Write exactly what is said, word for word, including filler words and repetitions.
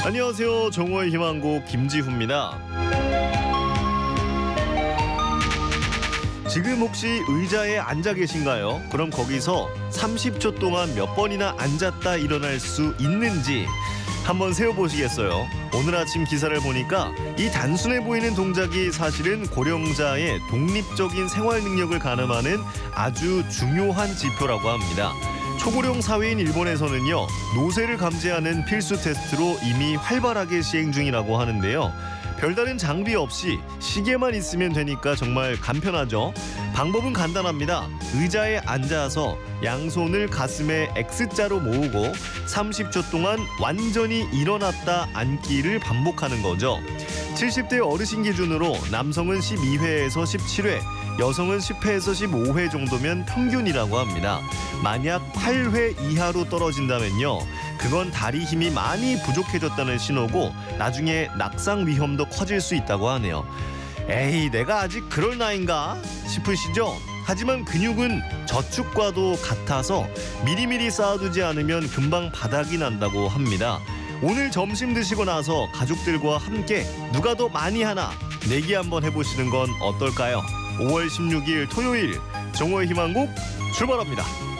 안녕하세요. 정오의 희망곡 김지훈입니다. 지금 혹시 의자에 앉아 계신가요? 그럼 거기서 삼십 초 동안 몇 번이나 앉았다 일어날 수 있는지 한번 세어보시겠어요? 오늘 아침 기사를 보니까 이 단순해 보이는 동작이 사실은 고령자의 독립적인 생활 능력을 가늠하는 아주 중요한 지표라고 합니다. 초고령 사회인 일본에서는요, 노쇠를 감지하는 필수 테스트로 이미 활발하게 시행 중이라고 하는데요. 별다른 장비 없이 시계만 있으면 되니까 정말 간편하죠. 방법은 간단합니다. 의자에 앉아서 양손을 가슴에 X자로 모으고 삼십 초 동안 완전히 일어났다 앉기를 반복하는 거죠. 칠십 대 어르신 기준으로 남성은 십이 회에서 십칠 회, 여성은 십 회에서 십오 회 정도면 평균이라고 합니다. 만약 팔 회 이하로 떨어진다면요, 그건 다리 힘이 많이 부족해졌다는 신호고 나중에 낙상 위험도 커질 수 있다고 하네요. 에이, 내가 아직 그럴 나이인가 싶으시죠? 하지만 근육은 저축과도 같아서 미리미리 쌓아두지 않으면 금방 바닥이 난다고 합니다. 오늘 점심 드시고 나서 가족들과 함께 누가 더 많이 하나 내기 한번 해보시는 건 어떨까요? 오월 십육일 토요일 정오의 희망곡 출발합니다.